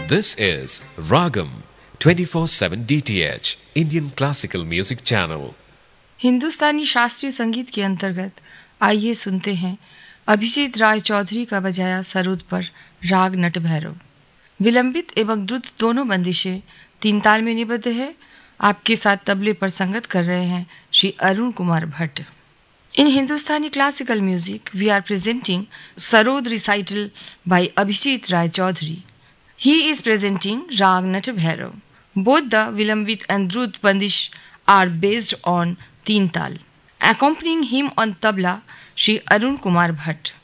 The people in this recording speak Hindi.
This is Ragam 24/7 DTH Indian Classical Music Channel. हिंदुस्तानी शास्त्रीय संगीत के अंतर्गत आइए सुनते हैं अभिजीत राय चौधरी का बजाया सरोद पर राग नट भैरव। विलंबित एवं द्रुत दोनों बंदिशें तीन ताल में निबद्ध है। आपके साथ तबले पर संगत कर रहे हैं Shri Arun Kumar Bhatt. In Hindustani classical music, we are presenting Sarod recital by Abhijit Rai Chaudhary. He is presenting Rag Nat Bhairav. Both the Vilambit and Drut Bandish are based on Teen Tal. Accompanying him on tabla, Shri Arun Kumar Bhatt.